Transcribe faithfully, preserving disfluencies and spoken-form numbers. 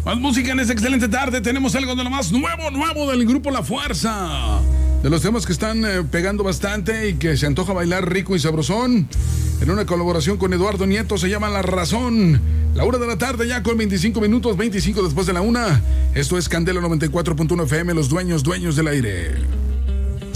Más música en esta excelente tarde. Tenemos algo de lo más nuevo, nuevo del grupo La Fuerza. De los temas que están eh, pegando bastante y que se antoja bailar rico y sabrosón. En una colaboración con Eduardo Nieto, se llama La Razón. La una de la tarde ya con veinticinco minutos, veinticinco después de la una. Esto es Candela noventa y cuatro punto uno F M, los dueños, dueños del aire.